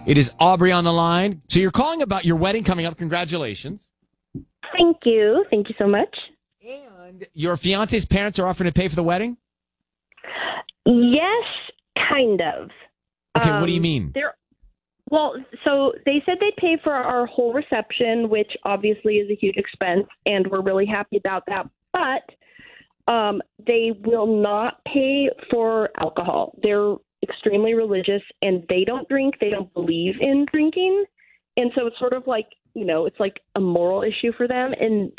It is Aubrey on the line. So you're calling about your wedding coming up. Congratulations. Thank you. Thank you so much. And your fiance's parents are offering to pay for the wedding? Yes, kind of. Okay, what do you mean? So they said they'd pay for our whole reception, which obviously is a huge expense, and we're really happy about that. But they will not pay for alcohol. They're extremely religious, and they don't drink. They don't believe in drinking. And so it's sort of like, it's like a moral issue for them. And